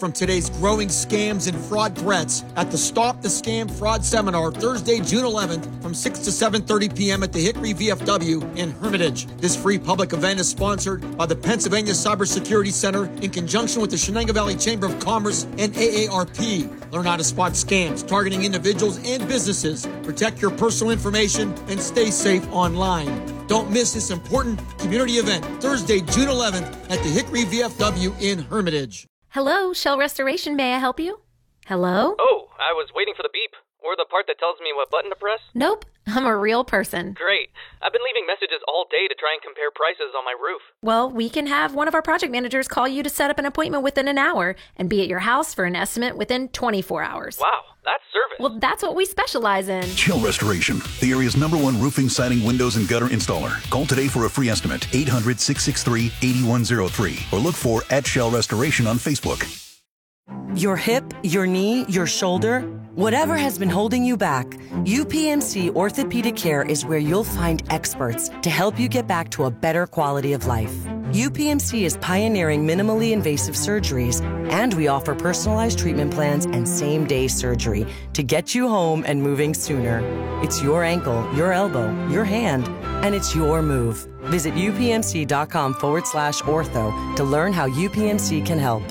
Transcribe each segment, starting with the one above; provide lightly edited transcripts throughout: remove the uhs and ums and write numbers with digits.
from today's growing scams and fraud threats at the Stop the Scam Fraud Seminar Thursday, June 11th from 6 to 7:30 p.m. at the Hickory VFW in Hermitage. This free public event is sponsored by the Pennsylvania Cybersecurity Center in conjunction with the Shenango Valley Chamber of Commerce and AARP. Learn how to spot scams targeting individuals and businesses, protect your personal information, and stay safe online. Don't miss this important community event Thursday, June 11th at the Hickory VFW in Hermitage. Hello, Shell Restoration. May I help you? Hello? Oh, I was waiting for the beep. Or the part that tells me what button to press. Nope, I'm a real person. Great. I've been leaving messages all day to try and compare prices on my roof. Well, we can have one of our project managers call you to set up an appointment within an hour and be at your house for an estimate within 24 hours. Wow, that's service. Well, that's what we specialize in. Shell Restoration, the area's #1 roofing, siding, windows, and gutter installer. Call today for a free estimate, 800-663-8103, or look for @Shell Restoration on Facebook. Your hip, your knee, your shoulder, whatever has been holding you back, UPMC Orthopedic Care is where you'll find experts to help you get back to a better quality of life. UPMC is pioneering minimally invasive surgeries, and we offer personalized treatment plans and same-day surgery to get you home and moving sooner. It's your ankle, your elbow, your hand, and it's your move. Visit upmc.com/ortho to learn how UPMC can help.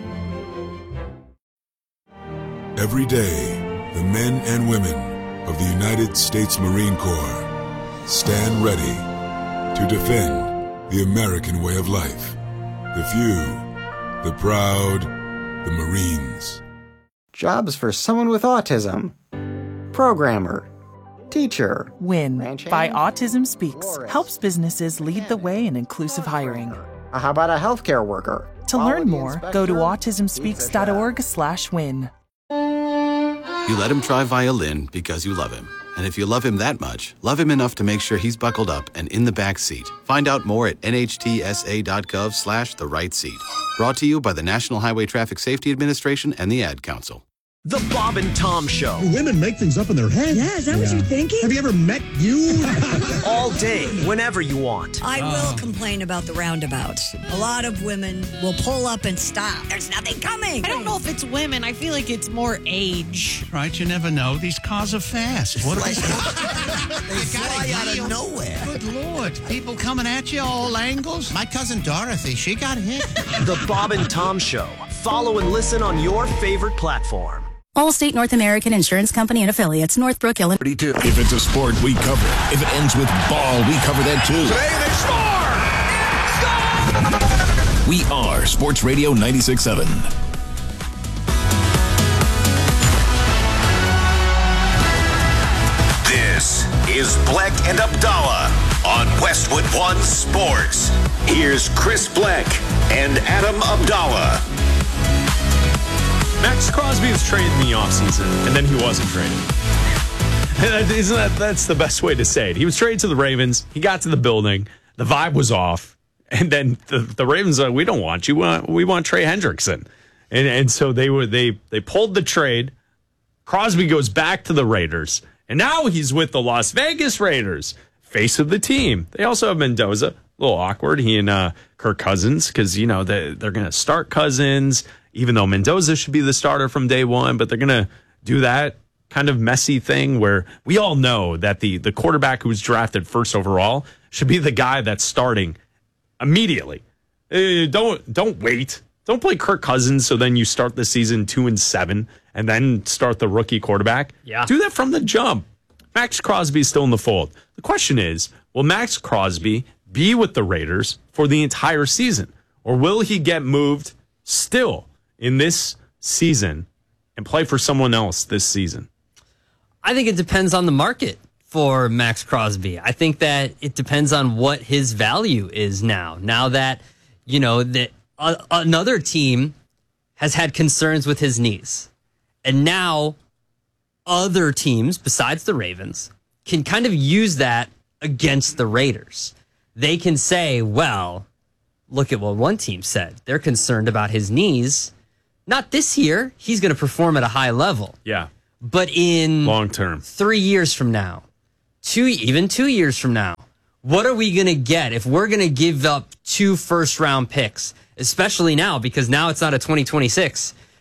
Every day, the men and women of the United States Marine Corps stand ready to defend the American way of life. The few, the proud, the Marines. Jobs for someone with autism. Programmer. Teacher. WIN by Autism Speaks helps businesses lead the way in inclusive hiring. How about a healthcare worker? To learn more, go to autismspeaks.org/win. You let him try violin because you love him. And if you love him that much, love him enough to make sure he's buckled up and in the back seat. Find out more at nhtsa.gov/the-right-seat. Brought to you by the National Highway Traffic Safety Administration and the Ad Council. The Bob and Tom Show. Women make things up in their head. Yeah, is that what you're thinking? Have you ever met you? All day, whenever you want. I will complain about the roundabouts. A lot of women will pull up and stop. There's nothing coming. I don't know if it's women. I feel like it's more age. Right, you never know. These cars are fast. What They fly out of nowhere. Good Lord. People coming at you all angles. My cousin Dorothy, she got hit. The Bob and Tom Show. Follow and listen on your favorite platform. Allstate North American Insurance Company and affiliates, Northbrook, Illinois. If it's a sport, we cover it. If it ends with ball, we cover that too. Today they score! We are Sports Radio 96.7. This is Bleck and Abdallah on Westwood One Sports. Here's Chris Bleck and Adam Abdallah. Max Crosby was traded in the offseason, and then he wasn't traded. That's the best way to say it. He was traded to the Ravens. He got to the building. The vibe was off. And then the Ravens are like, we don't want you. We want Trey Hendrickson. And so they pulled the trade. Crosby goes back to the Raiders. And now he's with the Las Vegas Raiders, face of the team. They also have Mendoza. A little awkward. He and Kirk Cousins, because, you know, they're going to start Cousins, even though Mendoza should be the starter from day one, but they're going to do that kind of messy thing where we all know that the quarterback who was drafted first overall should be the guy that's starting immediately. Don't wait. Don't play Kirk Cousins so then you start the season 2-7 and then start the rookie quarterback. Yeah. Do that from the jump. Max Crosby is still in the fold. The question is, will Max Crosby be with the Raiders for the entire season? Or will he get moved still in this season and play for someone else this season? I think it depends on the market for Max Crosby. I think that it depends on what his value is now. Now that, you know, that another team has had concerns with his knees. And now other teams, besides the Ravens, can kind of use that against the Raiders. They can say, well, look at what one team said. They're concerned about his knees. Not this year. He's going to perform at a high level. Yeah. But in long term, 3 years from now, 2 years from now, what are we going to get if we're going to give up 2 first-round picks, especially now, because now it's not a 2026.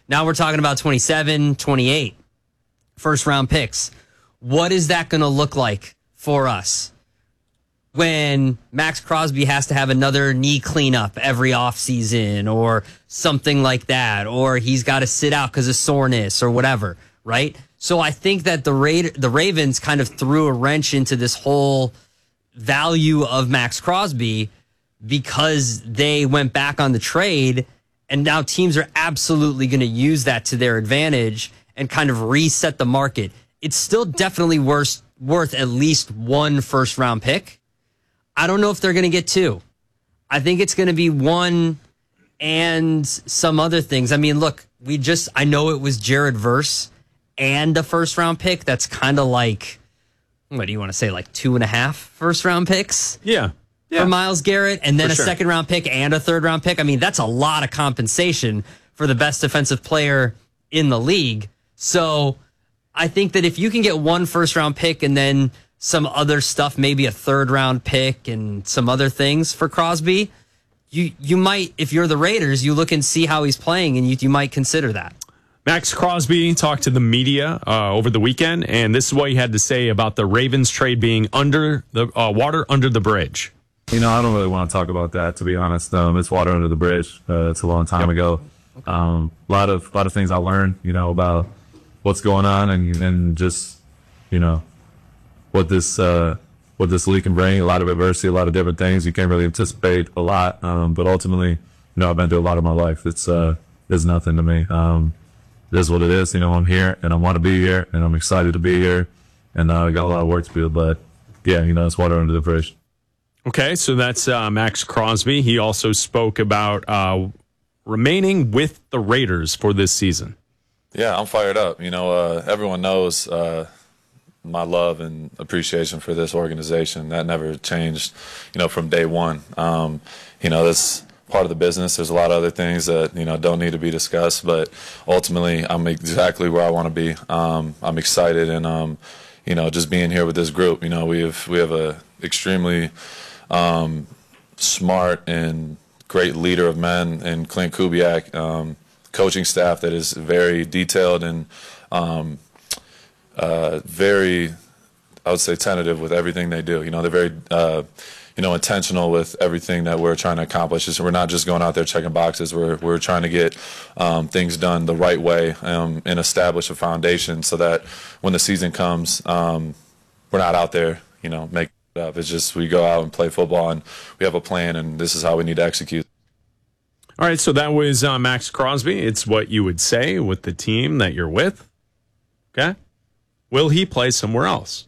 Now we're talking about 27, 28 first round picks. What is that going to look like for us when Max Crosby has to have another knee cleanup every offseason or something like that, or he's got to sit out because of soreness or whatever, right? So I think that the Ravens kind of threw a wrench into this whole value of Max Crosby because they went back on the trade, and now teams are absolutely going to use that to their advantage and kind of reset the market. It's still definitely worth at least one first-round pick. I don't know if they're going to get two. I think it's going to be one and some other things. I mean, look, I know it was Jared Verse and a first-round pick. That's kind of like, what do you want to say, like 2.5 first-round picks? Yeah. For Myles Garrett, and then a second-round pick and a third-round pick. I mean, that's a lot of compensation for the best defensive player in the league. So I think that if you can get one first-round pick and then some other stuff, maybe a third-round pick and some other things for Crosby, you might, if you're the Raiders, you look and see how he's playing, and you might consider that. Max Crosby talked to the media over the weekend, and this is what he had to say about the Ravens trade being under the water under the bridge. You know, I don't really want to talk about that, to be honest. It's water under the bridge. It's a long time ago. A lot of things I learned, about what's going on and just, what this league can bring. A lot of adversity, a lot of different things. You can't really anticipate a lot. But ultimately, I've been through a lot of my life. It's nothing to me. It is what it is. I'm here and I want to be here and I'm excited to be here. And I got a lot of work to do. But yeah, it's water under the bridge. Okay, so that's Max Crosby. He also spoke about remaining with the Raiders for this season. Yeah, I'm fired up. Everyone knows my love and appreciation for this organization. That never changed, from day one. That's part of the business. There's a lot of other things that, don't need to be discussed, but ultimately I'm exactly where I want to be. I'm excited and, just being here with this group. We have a extremely smart and great leader of men in Clint Kubiak, coaching staff that is very detailed and very, I would say, tentative with everything they do. They're very, intentional with everything that we're trying to accomplish. We're not just going out there checking boxes. We're trying to get things done the right way and establish a foundation so that when the season comes, we're not out there, making it up. It's just we go out and play football and we have a plan and this is how we need to execute. All right, so that was Max Crosby. It's what you would say with the team that you're with. Okay? Will he play somewhere else?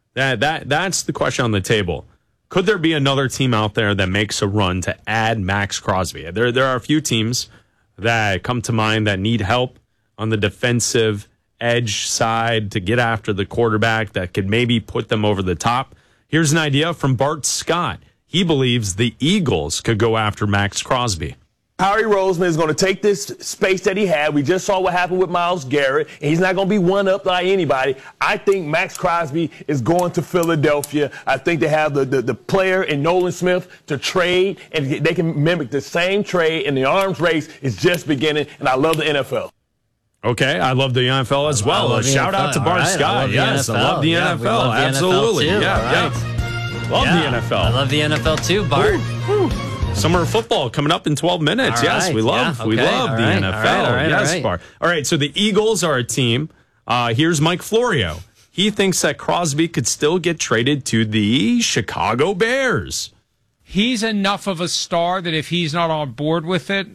That's the question on the table. Could there be another team out there that makes a run to add Max Crosby? There are a few teams that come to mind that need help on the defensive edge side to get after the quarterback that could maybe put them over the top. Here's an idea from Bart Scott. He believes the Eagles could go after Max Crosby. Howie Roseman is going to take this space that he had. We just saw what happened with Myles Garrett, and he's not going to be one-up by anybody. I think Max Crosby is going to Philadelphia. I think they have the player in Nolan Smith to trade, and they can mimic the same trade, and the arms race is just beginning, and I love the NFL. Okay, I love the NFL as well. Shout out to Bart Scott. Yes, I love the NFL. Absolutely. Yeah. Love the NFL. I love the NFL too, Bart. Summer football coming up in 12 minutes. Yes, we love the NFL. Yes, Bart. All right, so the Eagles are a team. Here's Mike Florio. He thinks that Crosby could still get traded to the Chicago Bears. He's enough of a star that if he's not on board with it,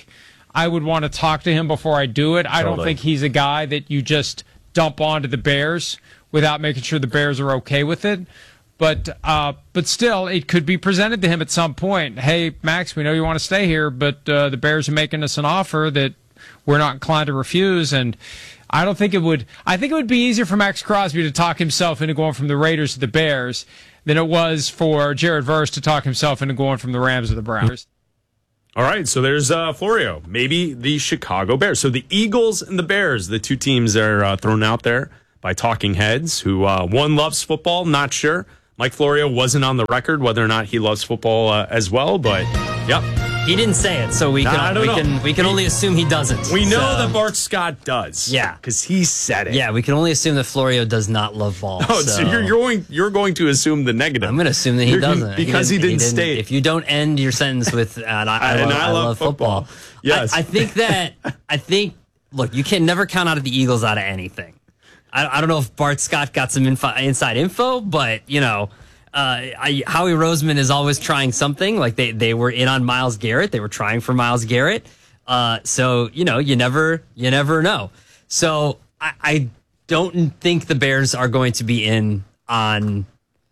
I would want to talk to him before I do it. I don't think he's a guy that you just dump onto the Bears without making sure the Bears are okay with it. But still, it could be presented to him at some point. Hey, Max, we know you want to stay here, but the Bears are making us an offer that we're not inclined to refuse. And I don't think it would. I think it would be easier for Max Crosby to talk himself into going from the Raiders to the Bears than it was for Jared Verse to talk himself into going from the Rams to the Browns. All right, so there's Florio. Maybe the Chicago Bears. So the Eagles and the Bears, the two teams are thrown out there by talking heads who one loves football, not sure. Mike Florio wasn't on the record whether or not he loves football as well, but yep. He didn't say it, so we can only assume he doesn't. We know that Bart Scott does. Yeah, because he said it. Yeah, we can only assume that Florio does not love ball. Oh, so you're going to assume the negative. I'm going to assume that he doesn't because he didn't state. If you don't end your sentence with I love football. Yes, I think. Look, you can never count out the Eagles out of anything. I don't know if Bart Scott got some inside info, but Howie Roseman is always trying something. Like they were in on Myles Garrett. They were trying for Myles Garrett. So you never know. So I don't think the Bears are going to be in on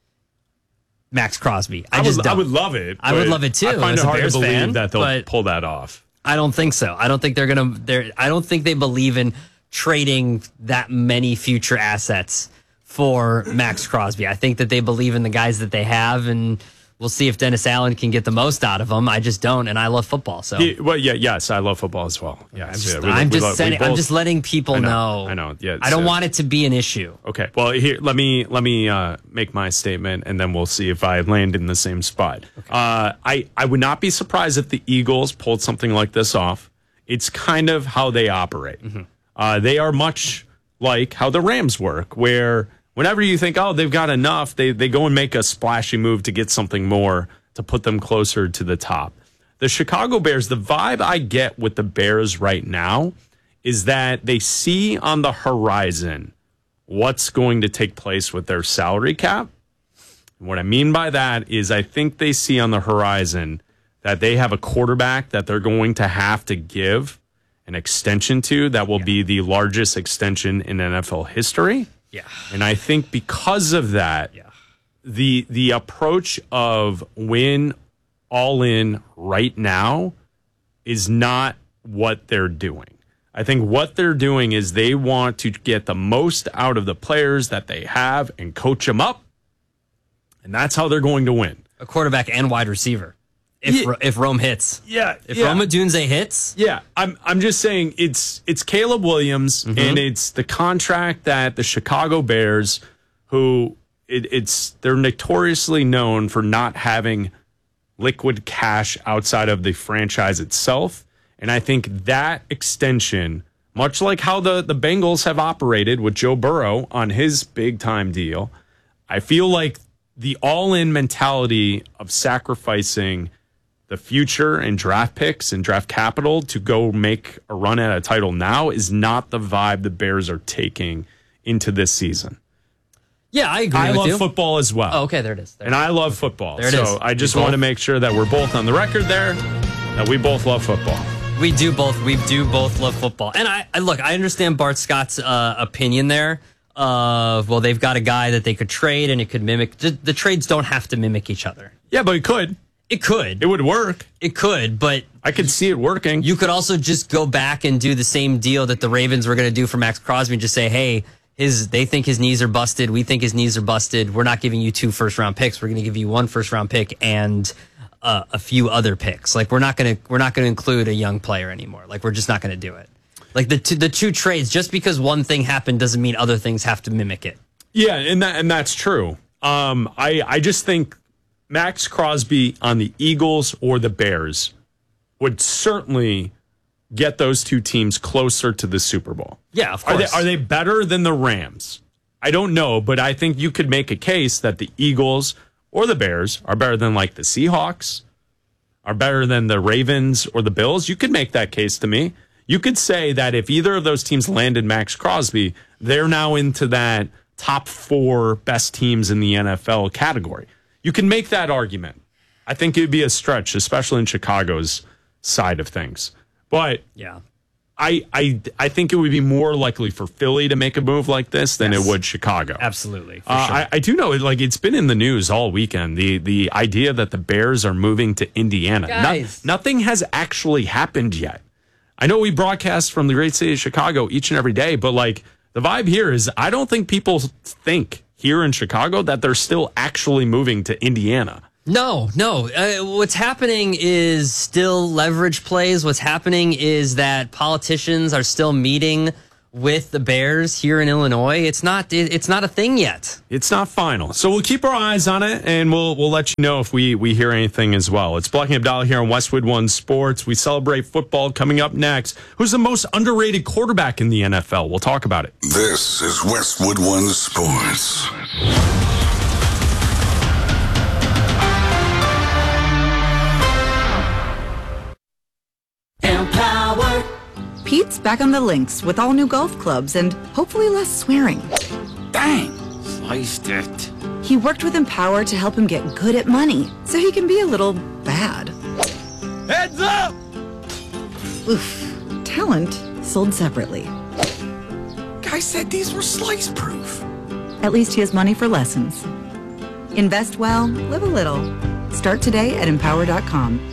Max Crosby. I would love it. I would love it too. I find it hard to believe that they'll but pull that off. I don't think so. I don't think they're gonna. I don't think they believe in trading that many future assets for Max Crosby. I think that they believe in the guys that they have, and we'll see if Dennis Allen can get the most out of them. I just don't, and I love football. So, yes, I love football as well. Yeah, I'm just letting people know. I know. Yeah, I don't want it to be an issue. Okay. Well, here, let me make my statement, and then we'll see if I land in the same spot. Okay. I would not be surprised if the Eagles pulled something like this off. It's kind of how they operate. Mm-hmm. They are much like how the Rams work, where whenever you think, oh, they've got enough, they go and make a splashy move to get something more to put them closer to the top. The Chicago Bears, the vibe I get with the Bears right now is that they see on the horizon what's going to take place with their salary cap. And what I mean by that is I think they see on the horizon that they have a quarterback that they're going to have to give an extension to that will be the largest extension in NFL history. Yeah. And I think because of that, the approach of win all in right now is not what they're doing. I think what they're doing is they want to get the most out of the players that they have and coach them up. And that's how they're going to win. A quarterback and wide receiver. If Rome hits. If Rome Odunze hits. Yeah. I'm just saying it's Caleb Williams and it's the contract that the Chicago Bears, who they're notoriously known for not having liquid cash outside of the franchise itself. And I think that extension, much like how the Bengals have operated with Joe Burrow on his big time deal, I feel like the all-in mentality of sacrificing the future and draft picks and draft capital to go make a run at a title now is not the vibe the Bears are taking into this season. Yeah, I agree with you. I love football as well. Oh, okay, there it is. I love football. There it is. I just want to make sure that we're both on the record there, that we both love football. We do both love football. And I understand Bart Scott's opinion there. Well, they've got a guy that they could trade and it could mimic. The trades don't have to mimic each other. Yeah, but it could. It could. It would work. It could, but I could see it working. You could also just go back and do the same deal that the Ravens were going to do for Max Crosby and just say, hey, they think his knees are busted. We think his knees are busted. We're not giving you 2 first-round picks. We're going to give you 1 first-round pick and a few other picks. Like we're not going to include a young player anymore. Like we're just not going to do it. Like the two trades, just because one thing happened doesn't mean other things have to mimic it. Yeah, and that's true. I just think Max Crosby on the Eagles or the Bears would certainly get those two teams closer to the Super Bowl. Yeah, of course. Are they better than the Rams? I don't know, but I think you could make a case that the Eagles or the Bears are better than like the Seahawks, are better than the Ravens or the Bills. You could make that case to me. You could say that if either of those teams landed Max Crosby, they're now into that top 4 best teams in the NFL category. You can make that argument. I think it would be a stretch, especially in Chicago's side of things. But yeah, I think it would be more likely for Philly to make a move like this than it would Chicago. Absolutely. For sure. I do know, like, it's been in the news all weekend, the idea that the Bears are moving to Indiana. Nothing has actually happened yet. I know we broadcast from the great city of Chicago each and every day, but like the vibe here is I don't think people think here in Chicago that they're still actually moving to Indiana. No. What's happening is still leverage plays. What's happening is that politicians are still meeting with the Bears here in Illinois. It's not a thing yet. It's not final. So we'll keep our eyes on it, and we'll let you know if we hear anything as well. It's Black and Abdallah here on Westwood One Sports. We celebrate football. Coming up next, who's the most underrated quarterback in the NFL? We'll talk about it. This is Westwood One Sports. Empower. Pete's back on the links with all new golf clubs and hopefully less swearing. Dang, sliced it. He worked with Empower to help him get good at money so he can be a little bad. Heads up! Oof. Talent sold separately. Guy said these were slice proof. At least he has money for lessons. Invest well, live a little. Start today at empower.com.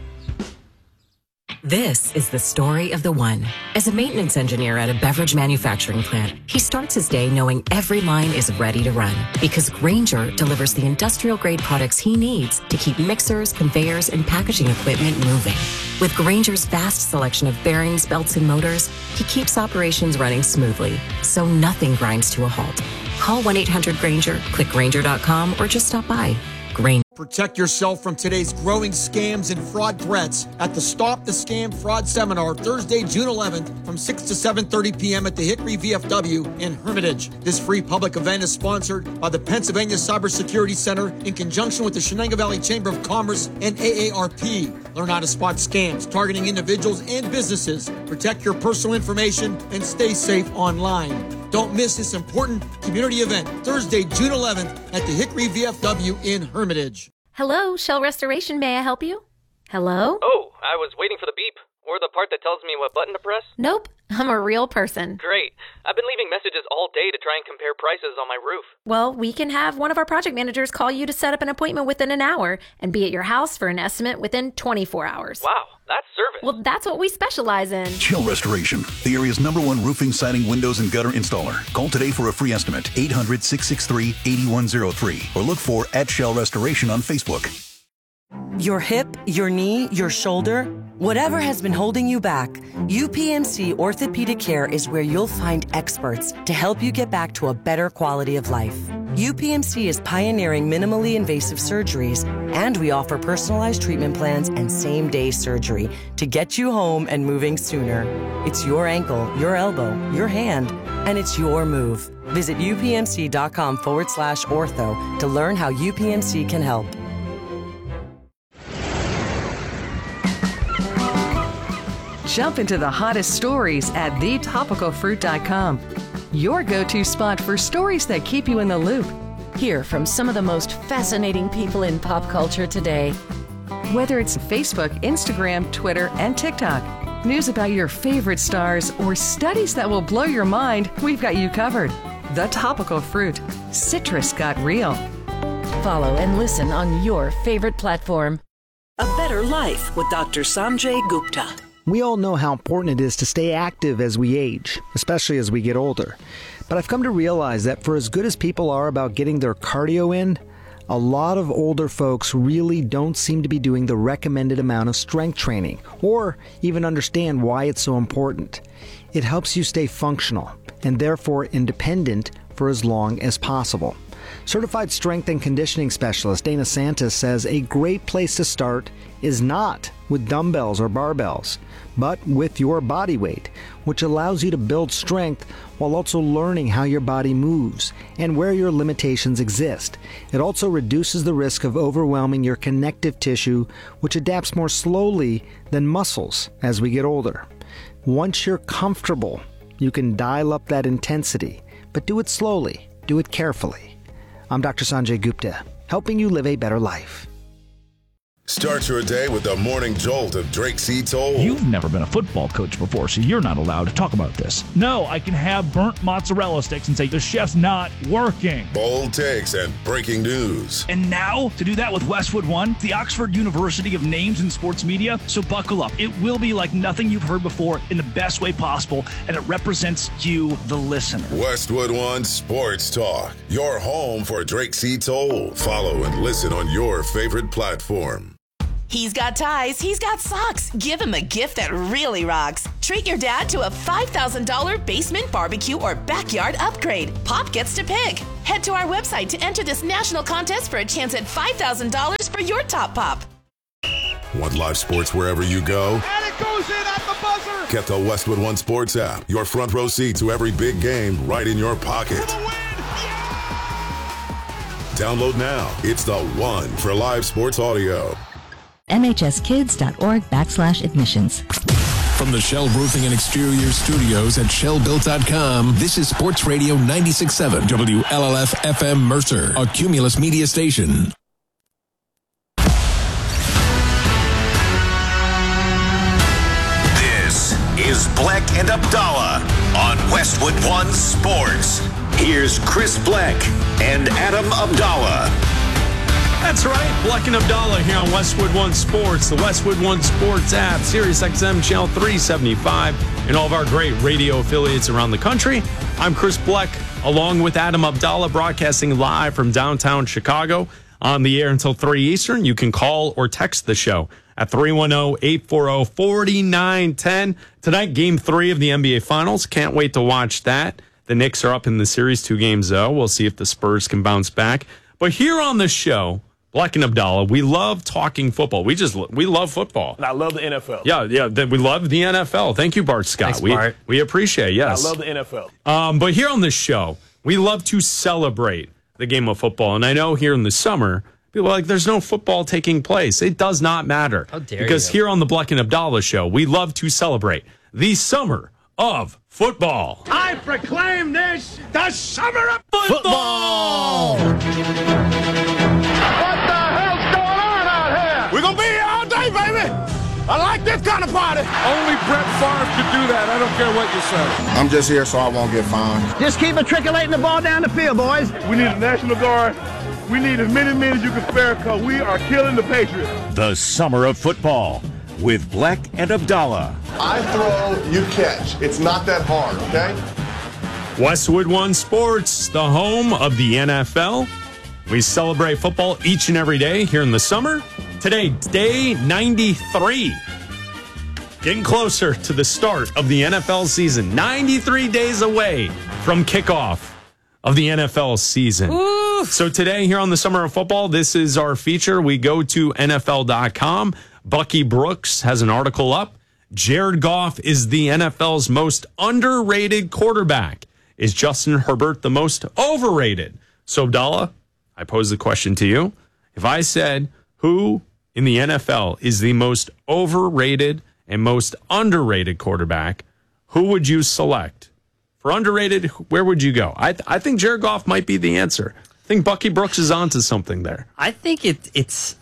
This is the story of the one. As a maintenance engineer at a beverage manufacturing plant, he starts his day knowing every line is ready to run because Grainger delivers the industrial-grade products he needs to keep mixers, conveyors, and packaging equipment moving. With Grainger's vast selection of bearings, belts, and motors, he keeps operations running smoothly, so nothing grinds to a halt. Call 1-800-GRAINGER, click Grainger.com, or just stop by. Grainger. Protect yourself from today's growing scams and fraud threats at the Stop the Scam Fraud Seminar, Thursday, June 11th from 6 to 7:30 p.m. at the Hickory VFW in Hermitage. This free public event is sponsored by the Pennsylvania Cybersecurity Center in conjunction with the Shenango Valley Chamber of Commerce and AARP. Learn how to spot scams targeting individuals and businesses, protect your personal information, and stay safe online. Don't miss this important community event, Thursday, June 11th at the Hickory VFW in Hermitage. Hello, Shell Restoration. May I help you? Hello? Oh, I was waiting for the beep. Or the part that tells me what button to press. Nope, I'm a real person. Great. I've been leaving messages all day to try and compare prices on my roof. Well, we can have one of our project managers call you to set up an appointment within an hour and be at your house for an estimate within 24 hours. Wow, that's service. Well, that's what we specialize in. Shell Restoration, the area's #1 roofing, siding, windows, and gutter installer. Call today for a free estimate, 800-663-8103, or look for @Shell Restoration on Facebook. Your hip, your knee, your shoulder, whatever has been holding you back, UPMC Orthopedic Care is where you'll find experts to help you get back to a better quality of life. UPMC is pioneering minimally invasive surgeries, and we offer personalized treatment plans and same-day surgery to get you home and moving sooner. It's your ankle, your elbow, your hand, and it's your move. Visit upmc.com/ortho to learn how UPMC can help. Jump into the hottest stories at thetopicalfruit.com. Your go-to spot for stories that keep you in the loop. Hear from some of the most fascinating people in pop culture today. Whether it's Facebook, Instagram, Twitter, and TikTok, news about your favorite stars, or studies that will blow your mind, we've got you covered. The Topical Fruit. Citrus got real. Follow and listen on your favorite platform. A Better Life with Dr. Sanjay Gupta. We all know how important it is to stay active as we age, especially as we get older. But I've come to realize that for as good as people are about getting their cardio in, a lot of older folks really don't seem to be doing the recommended amount of strength training, or even understand why it's so important. It helps you stay functional, and therefore independent for as long as possible. Certified strength and conditioning specialist Dana Santis says a great place to start is not with dumbbells or barbells, but with your body weight, which allows you to build strength while also learning how your body moves and where your limitations exist. It also reduces the risk of overwhelming your connective tissue, which adapts more slowly than muscles as we get older. Once you're comfortable, you can dial up that intensity, but do it slowly, do it carefully. I'm Dr. Sanjay Gupta, helping you live a better life. Start your day with the morning jolt of Drake C. Toll. You've never been a football coach before, so you're not allowed to talk about this. No, I can have burnt mozzarella sticks and say the chef's not working. Bold takes and breaking news. And now, to do that with Westwood One, the Oxford University of Names in Sports Media. So buckle up. It will be like nothing you've heard before in the best way possible, and it represents you, the listener. Westwood One Sports Talk, your home for Drake C. Toll. Follow and listen on your favorite platform. He's got ties, he's got socks. Give him a gift that really rocks. Treat your dad to a $5,000 basement barbecue or backyard upgrade. Pop gets to pick. Head to our website to enter this national contest for a chance at $5,000 for your top pop. Want live sports wherever you go? And it goes in at the buzzer. Get the Westwood One Sports app. Your front row seat to every big game right in your pocket. Download now. It's the one for live sports audio. MHSkids.org/admissions. From the Shell Roofing and Exterior Studios at ShellBuilt.com, this is Sports Radio 96.7 WLLF FM Mercer, a Cumulus media station. This is Black and Abdallah on Westwood One Sports. Here's Chris Black and Adam Abdallah. That's right, Black and Abdallah here on Westwood One Sports, the Westwood One Sports app, Sirius XM Channel 375, and all of our great radio affiliates around the country. I'm Chris Black, along with Adam Abdallah, broadcasting live from downtown Chicago, on the air until 3 Eastern. You can call or text the show at 310-840-4910. Tonight, Game 3 of the NBA Finals. Can't wait to watch that. The Knicks are up in the series 2-0. We'll see if the Spurs can bounce back. But here on the show, Black and Abdallah, we love talking football. We love football. And I love the NFL. Yeah, we love the NFL. Thank you, Bart Scott. Thanks, Bart. We appreciate it, yes. I love the NFL. But here on this show, we love to celebrate the game of football. And I know here in the summer, people are like, there's no football taking place. It does not matter. How dare because you. Here on the Black and Abdallah show, we love to celebrate the summer of football. I proclaim this the summer of football. What the hell's going on out here? We're going to be here all day, baby. I like this kind of party. Only Brett Favre could do that. I don't care what you say. I'm just here so I won't get fined. Just keep matriculating the ball down the field, boys. We need a National Guard. We need as many men as you can spare because we are killing the Patriots. The summer of football with Black and Abdallah. I throw, you catch. It's not that hard, okay? Westwood One Sports, the home of the NFL. We celebrate football each and every day here in the summer. Today, day 93. Getting closer to the start of the NFL season. 93 days away from kickoff of the NFL season. Ooh. So today here on the Summer of Football, this is our feature. We go to NFL.com. Bucky Brooks has an article up. Jared Goff is the NFL's most underrated quarterback. Is Justin Herbert the most overrated? So, Abdallah, I pose the question to you. If I said who in the NFL is the most overrated and most underrated quarterback, who would you select? For underrated, where would you go? I think Jared Goff might be the answer. I think Bucky Brooks is onto something there. I think it's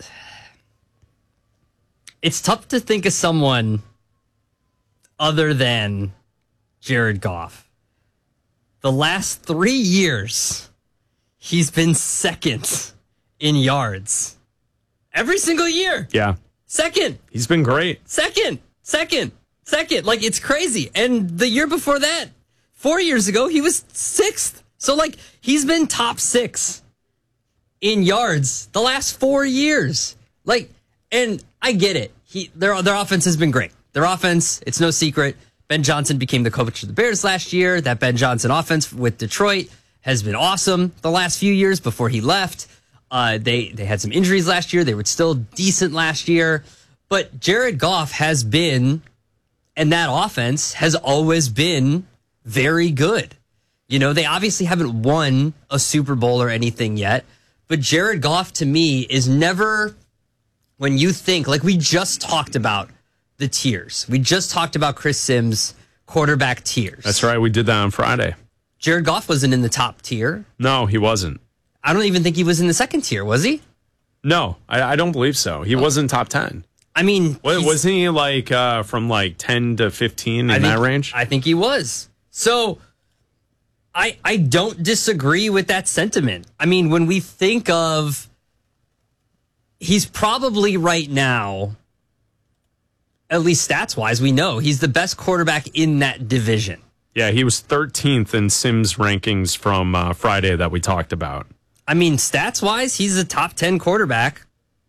tough to think of someone other than Jared Goff. The last 3 years, he's been second in yards. Every single year. Yeah. Second. He's been great. Second. Like, it's crazy. And the year before that, 4 years ago, he was sixth. So, like, he's been top 6 in yards the last 4 years. Like, and I get it. Their offense has been great. Their offense, it's no secret. Ben Johnson became the coach of the Bears last year. That Ben Johnson offense with Detroit has been awesome the last few years before he left. They had some injuries last year. They were still decent last year. But Jared Goff has been, and that offense has always been very good. You know, they obviously haven't won a Super Bowl or anything yet. But Jared Goff, to me, is never, when you think, like we just talked about the tiers. We just talked about Chris Sims' quarterback tiers. That's right. We did that on Friday. Jared Goff wasn't in the top tier. No, he wasn't. I don't even think he was in the second tier, was he? No, I don't believe so. He wasn't top 10. I mean, wasn't he like from like 10 to 15 in that range? I think he was. So I don't disagree with that sentiment. I mean, when we think of, he's probably right now, at least stats wise, we know he's the best quarterback in that division. Yeah, he was 13th in Sims rankings from Friday that we talked about. I mean, stats wise, he's a top 10 quarterback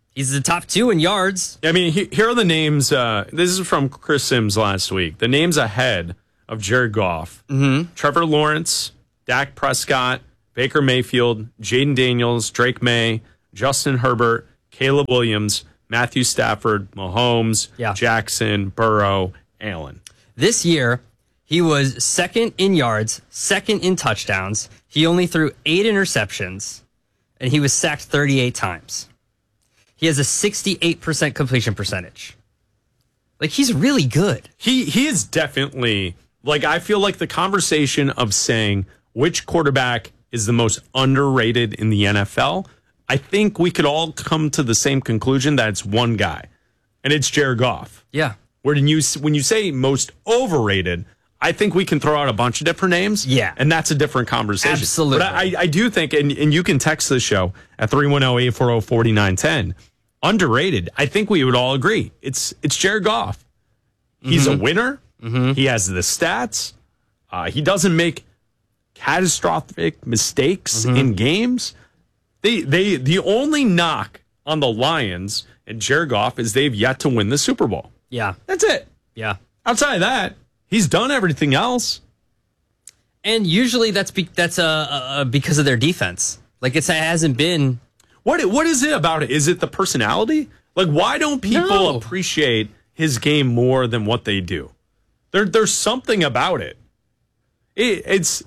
He's the top 2 in yards. I mean, here are the names. This is from Chris Sims last week. The names ahead of Jared Goff. Trevor Lawrence, Dak Prescott, Baker Mayfield, Jaden Daniels, Drake May, Justin Herbert, Caleb Williams, Matthew Stafford, Mahomes, Jackson, Burrow, Allen. This year, he was second in yards, second in touchdowns. He only threw 8 interceptions, and he was sacked 38 times. He has a 68% completion percentage. Like, he's really good. He is definitely, like, I feel like the conversation of saying which quarterback is the most underrated in the NFL, I think we could all come to the same conclusion that it's one guy, and it's Jared Goff. Yeah. When you say most overrated, I think we can throw out a bunch of different names. Yeah. And that's a different conversation. Absolutely. But I do think, and you can text the show at 310-840-4910, underrated, I think we would all agree. It's Jared Goff. He's a winner. He has the stats. He doesn't make catastrophic mistakes in games. The only knock on the Lions and Jared Goff is they've yet to win the Super Bowl. Yeah. That's it. Yeah. Outside of that, he's done everything else. And usually that's because of their defense. Like, it hasn't been... What is it about it? Is it the personality? Like, why don't people appreciate his game more than what they do? There's something about it. This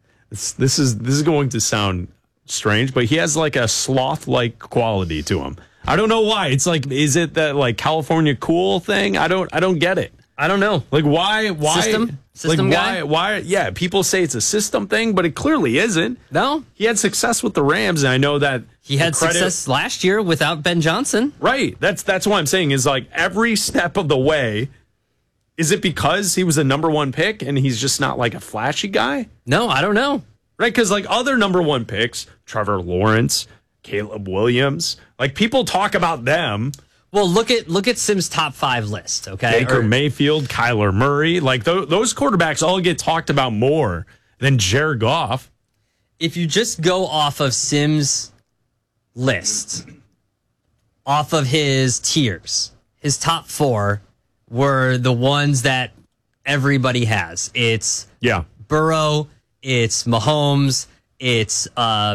is going to sound strange, but he has like a sloth-like quality to him. I don't know why. It's like, is it that like California cool thing? I don't get it. I don't know. Like, why System like, guy? Why? Yeah, people say it's a system thing, but it clearly isn't. No. He had success with the Rams, and I know that he had success last year without Ben Johnson. Right. That's what I'm saying is like every step of the way. Is it because he was a number 1 pick and he's just not like a flashy guy? No, I don't know. Right, because like other number 1 picks, Trevor Lawrence, Caleb Williams, like people talk about them. Well, look at Sims' top 5 list, okay? Baker Mayfield, Kyler Murray, like those quarterbacks all get talked about more than Jared Goff. If you just go off of Sims' list, off of his tiers, his top 4 were the ones that everybody has. It's Burrow, it's Mahomes, it's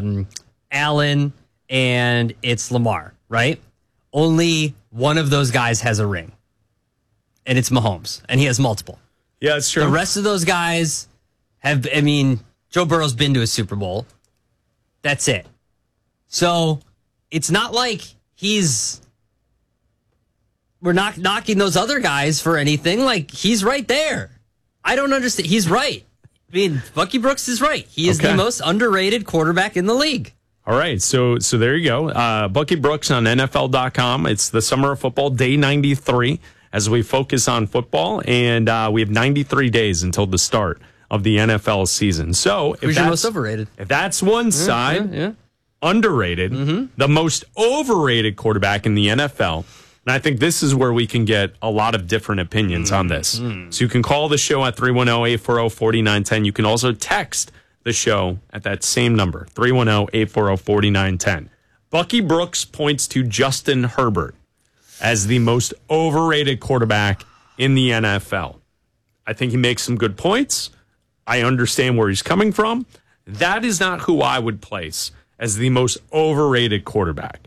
Allen, and it's Lamar, right? Only one of those guys has a ring, and it's Mahomes, and he has multiple. Yeah, it's true. The rest of those guys have, I mean, Joe Burrow's been to a Super Bowl. That's it. So it's not like we're not knocking those other guys for anything. Like, he's right there. I don't understand. He's right. I mean, Bucky Brooks is right. He is the most underrated quarterback in the league. All right, so there you go. Bucky Brooks on NFL.com. It's the summer of football, day 93, as we focus on football, and we have 93 days until the start of the NFL season. So who's your most overrated? If that's one side, underrated, the most overrated quarterback in the NFL, and I think this is where we can get a lot of different opinions on this. So you can call the show at 310-840-4910. You can also text the show at that same number, 310-840-4910. Bucky Brooks points to Justin Herbert as the most overrated quarterback in the NFL. I think he makes some good points. I understand where he's coming from. That is not who I would place as the most overrated quarterback.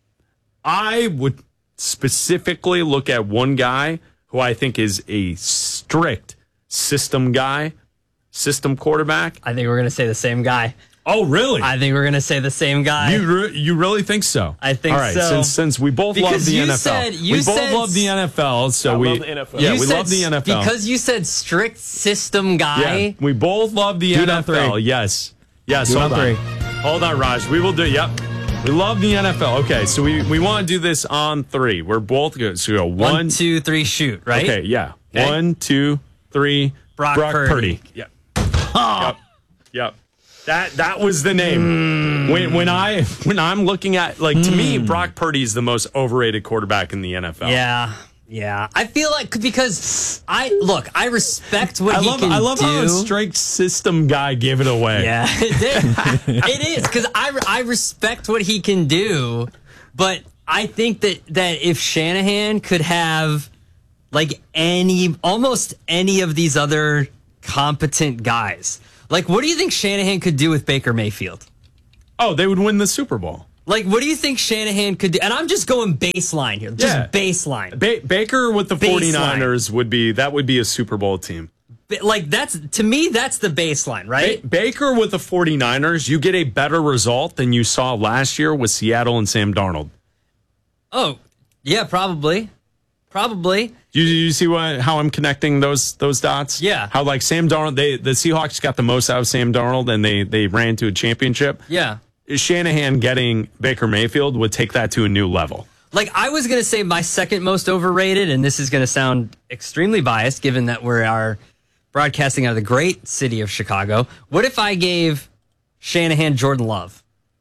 I would specifically look at one guy who I think is a strict system guy, system quarterback. I think we're going to say the same guy. Oh, really? I think we're going to say the same guy. You really think so? I think so. All right, so. Since we both love the NFL. We both love the NFL, so we love the NFL. Yeah, we love the NFL. Because you said strict system guy. Yeah, we both love the NFL. Yes. Yes, hold on. Hold on, Raj. We will do, we love the NFL. Okay, so we want to do this on 3. We're both good. So we go 1, 2, 3, shoot, right? Okay, yeah. Okay. 1, 2, 3, Brock Purdy. Yep. Oh. Yep. That was the name. When I'm looking at, like, to me, Brock Purdy is the most overrated quarterback in the NFL. Yeah. I feel like because I respect what he can do. I love how a strict system guy gave it away. Yeah, it is because I respect what he can do, but I think that if Shanahan could have like almost any of these other competent guys, like what do you think Shanahan could do with Baker Mayfield? Oh, they would win the Super Bowl. Like, what do you think Shanahan could do? And I'm just going baseline here. Just baseline. Baker with the 49ers would be a Super Bowl team. Like, to me, that's the baseline, right? Baker with the 49ers, you get a better result than you saw last year with Seattle and Sam Darnold. Oh, yeah, probably. Probably. You see how I'm connecting those dots? Yeah. How, like, Sam Darnold, the Seahawks got the most out of Sam Darnold, and they ran to a championship. Yeah. Shanahan getting Baker Mayfield would take that to a new level. Like, I was going to say my second most overrated, and this is going to sound extremely biased given that we are broadcasting out of the great city of Chicago. What if I gave Shanahan Jordan Love?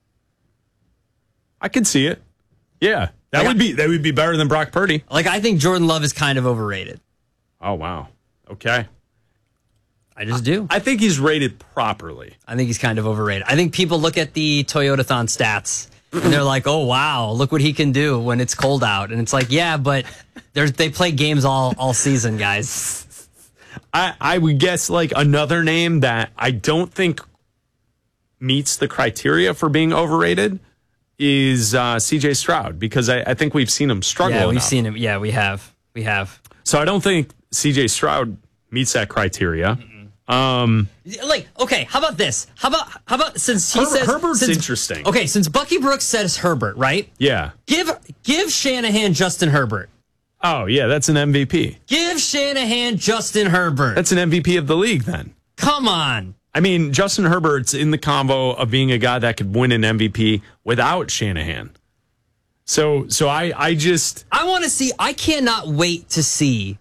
I could see it. Yeah. That would be better than Brock Purdy. Like, I think Jordan Love is kind of overrated. Oh, wow. Okay. I just do. I think he's rated properly. I think he's kind of overrated. I think people look at the Toyotathon stats and they're like, oh, wow, look what he can do when it's cold out. And it's like, yeah, but they play games all season, guys. I would guess like another name that I don't think meets the criteria for being overrated is CJ Stroud, because I think we've seen him struggle. Yeah, we've seen him. Yeah, we have. So I don't think CJ Stroud meets that criteria. Like, okay, how about this? How about since he says Herbert's interesting. Okay, since Bucky Brooks says Herbert, right? Yeah. Give Shanahan Justin Herbert. Oh yeah, that's an MVP. Give Shanahan Justin Herbert. That's an MVP of the league then. Come on. I mean, Justin Herbert's in the combo of being a guy that could win an MVP without Shanahan. So I want to see. I cannot wait to see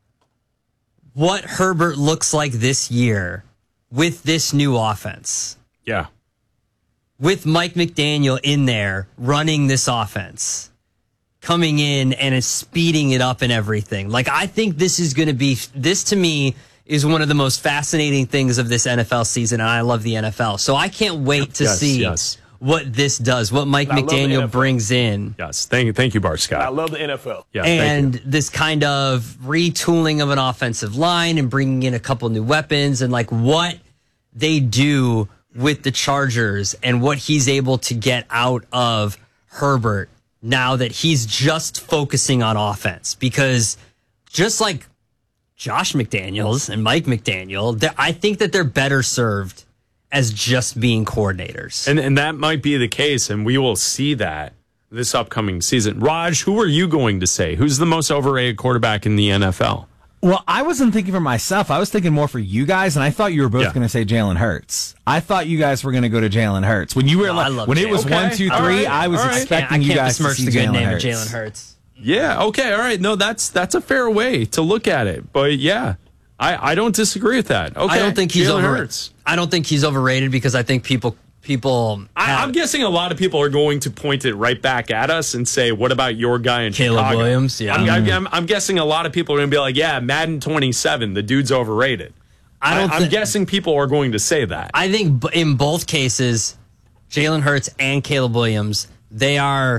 what Herbert looks like this year with this new offense. Yeah. With Mike McDaniel in there running this offense, coming in and is speeding it up and everything. Like, I think this to me is one of the most fascinating things of this NFL season, and I love the NFL. So I can't wait to see what this does, what Mike McDaniel brings in. Yes, thank you, Bart Scott. I love the NFL. Yeah, and this kind of retooling of an offensive line and bringing in a couple new weapons and like what they do with the Chargers and what he's able to get out of Herbert now that he's just focusing on offense. Because just like Josh McDaniels and Mike McDaniel, I think that they're better served as just being coordinators. And that might be the case, and we will see that this upcoming season. Raj, who are you going to say? Who's the most overrated quarterback in the NFL? Well, I wasn't thinking for myself. I was thinking more for you guys, and I thought you were both going to say Jalen Hurts. I thought you guys were going to go to Jalen Hurts. When you were when it was 1, 2, 3, I was expecting you guys to see the good name of Jalen Jalen Hurts. Yeah, okay, all right. No, that's a fair way to look at it. But yeah, I don't disagree with that. Okay, I don't think he's Hurts. I don't think he's overrated because I think people. I'm guessing a lot of people are going to point it right back at us and say, "What about your guy in Caleb Chicago?" Williams? Yeah, I'm guessing a lot of people are going to be like, "Yeah, Madden 27, the dude's overrated." I'm guessing people are going to say that. I think in both cases, Jalen Hurts and Caleb Williams, they are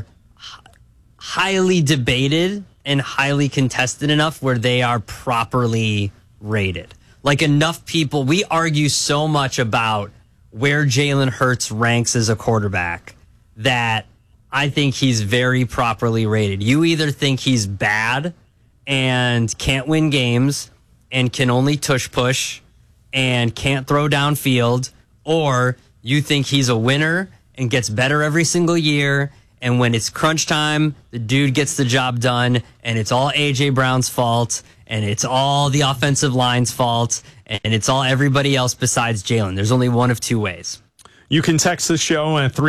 highly debated and highly contested enough where they are properly rated. Like enough people, we argue so much about where Jalen Hurts ranks as a quarterback that I think he's very properly rated. You either think he's bad and can't win games and can only tush push and can't throw downfield, or you think he's a winner and gets better every single year, and when it's crunch time, the dude gets the job done, and it's all A.J. Brown's fault, and it's all the offensive line's fault, and it's all everybody else besides Jalen. There's only one of two ways. You can text the show at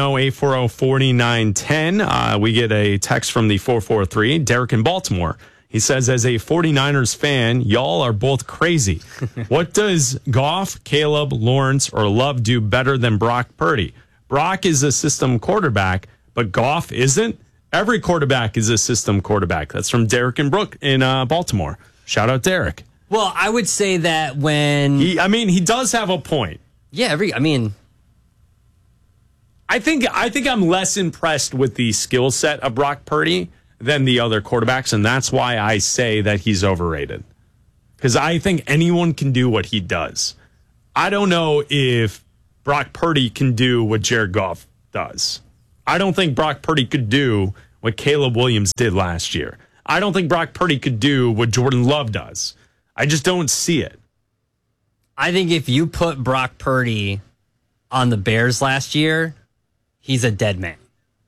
310-840-4910. We get a text from the 443, Derek in Baltimore. He says, as a 49ers fan, y'all are both crazy. What does Goff, Caleb, Lawrence, or Love do better than Brock Purdy? Brock is a system quarterback, but Goff isn't. Every quarterback is a system quarterback. That's from Derek and Brooke in Baltimore. Shout out, Derek. Well, I would say that when... he does have a point. Yeah, I think I'm less impressed with the skill set of Brock Purdy than the other quarterbacks, and that's why I say that he's overrated. Because I think anyone can do what he does. I don't know if Brock Purdy can do what Jared Goff does. I don't think Brock Purdy could do what Caleb Williams did last year. I don't think Brock Purdy could do what Jordan Love does. I just don't see it. I think if you put Brock Purdy on the Bears last year, he's a dead man.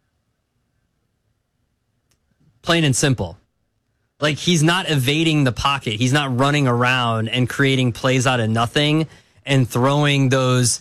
Plain and simple. Like, he's not evading the pocket. He's not running around and creating plays out of nothing and throwing those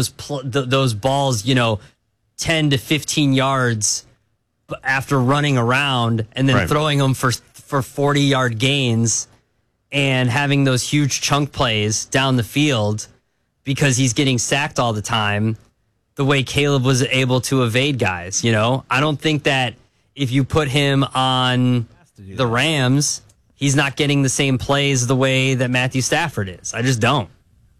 balls, 10 to 15 yards after running around and then throwing them for 40-yard gains and having those huge chunk plays down the field because he's getting sacked all the time, the way Caleb was able to evade guys. I don't think that if you put him on the Rams, he's not getting the same plays the way that Matthew Stafford is. I just don't.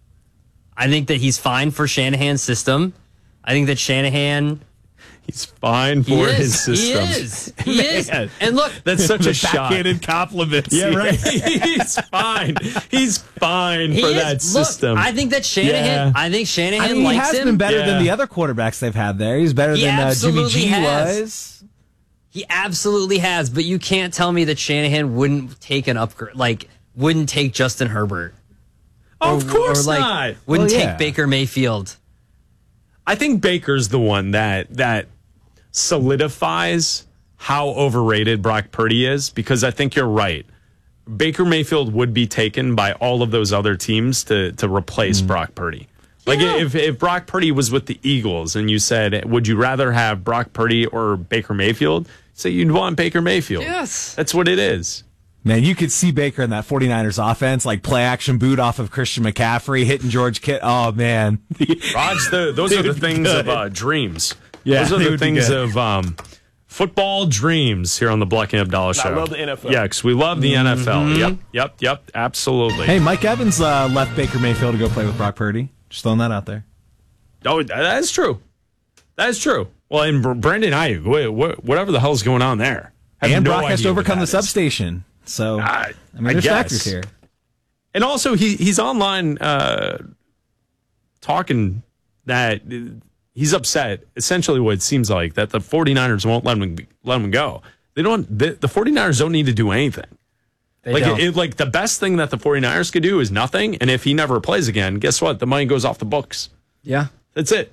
I think that he's fine for Shanahan's system. I think that Shanahan... He's fine for his system. He is. And look, that's such a backhanded compliment. Yeah, right. He's fine. He's fine for that system. Look, I think that Shanahan. Yeah. I think Shanahan likes him. He has been better than the other quarterbacks they've had there. He's better than Jimmy G was. He absolutely has. But you can't tell me that Shanahan wouldn't take an upgrade. Wouldn't take Justin Herbert. Of course not. Wouldn't take Baker Mayfield. I think Baker's the one that solidifies how overrated Brock Purdy is, because I think you're right. Baker Mayfield would be taken by all of those other teams to replace Brock Purdy. If Brock Purdy was with the Eagles and you said, would you rather have Brock Purdy or Baker Mayfield? So you'd want Baker Mayfield. Yes. That's what it is. Man, you could see Baker in that 49ers offense, play action boot off of Christian McCaffrey, hitting George Kittle. Oh, man. Raj, those are the things of dreams. Yeah, those are the things of football dreams here on the Black and Abdallah Show. I love the NFL. Yeah, because we love the NFL. Yep, absolutely. Hey, Mike Evans left Baker Mayfield to go play with Brock Purdy. Just throwing that out there. Oh, that is true. That is true. Well, and Brandon Ayuk, whatever the hell's going on there. And Brock has to overcome the substation. So, there's factors here. And also, he's online talking that he's upset. Essentially, what it seems like, that the 49ers won't let him go. The 49ers don't need to do anything. The best thing that the 49ers could do is nothing. And if he never plays again, guess what? The money goes off the books. Yeah. That's it.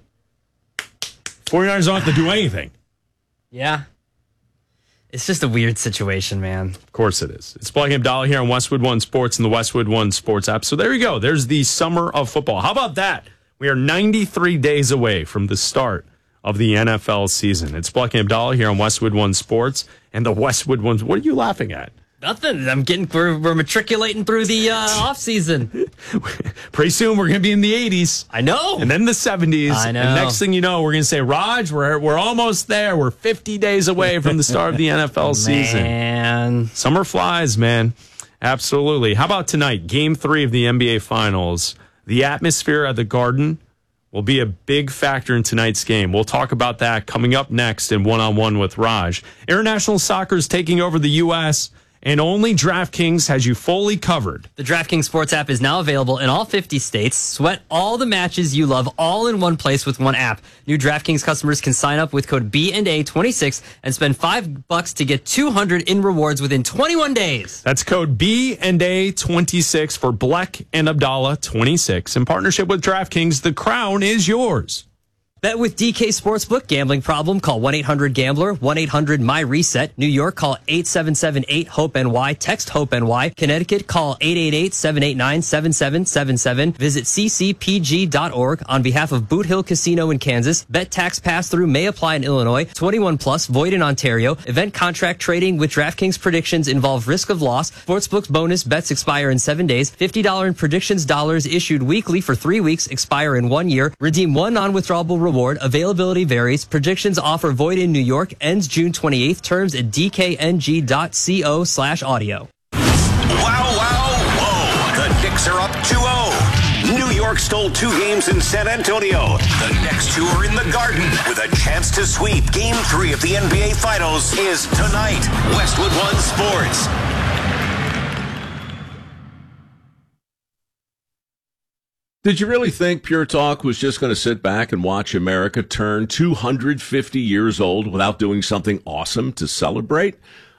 49ers don't have to do anything. Yeah. It's just a weird situation, man. Of course it is. It's Black and Abdallah here on Westwood One Sports and the Westwood One Sports app. So there you go. There's the summer of football. How about that? We are 93 days away from the start of the NFL season. It's Black and Abdallah here on Westwood One Sports and the Westwood One. What are you laughing at? Nothing. We're matriculating through the off season. Pretty soon we're going to be in the 80s. I know. And then the 70s. I know. And next thing you know, we're going to say, Raj, we're almost there. We're 50 days away from the start of the NFL season. Man. Summer flies, man. Absolutely. How about tonight? Game 3 of the NBA Finals. The atmosphere at the Garden will be a big factor in tonight's game. We'll talk about that coming up next in One-on-One with Raj. International soccer is taking over the U.S., and only DraftKings has you fully covered. The DraftKings Sports app is now available in all 50 states. Sweat all the matches you love all in one place with one app. New DraftKings customers can sign up with code BNA26 and spend $5 to get $200 in rewards within 21 days. That's code BNA26 for Black and Abdallah 26. In partnership with DraftKings, the crown is yours. Bet with DK Sportsbook. Gambling problem? Call 1-800-GAMBLER, 1-800-MY-RESET. New York, call 877-8-HOPE-NY. Text HOPE-NY. Connecticut, call 888-789-7777. Visit ccpg.org. On behalf of Boot Hill Casino in Kansas, bet tax pass-through may apply in Illinois. 21 plus, void in Ontario. Event contract trading with DraftKings predictions involve risk of loss. Sportsbook's bonus bets expire in 7 days. $50 in predictions dollars issued weekly for 3 weeks, expire in 1 year. Redeem one non-withdrawable reward. Availability varies. Predictions offer void in New York. Ends June 28th. Terms at dkng.co/audio. Wow, wow, whoa. The Knicks are up 2-0. New York stole 2 games in San Antonio. The next 2 are in the Garden with a chance to sweep. Game 3 of the NBA Finals is tonight. Westwood One Sports. Did you really think Pure Talk was just going to sit back and watch America turn 250 years old without doing something awesome to celebrate?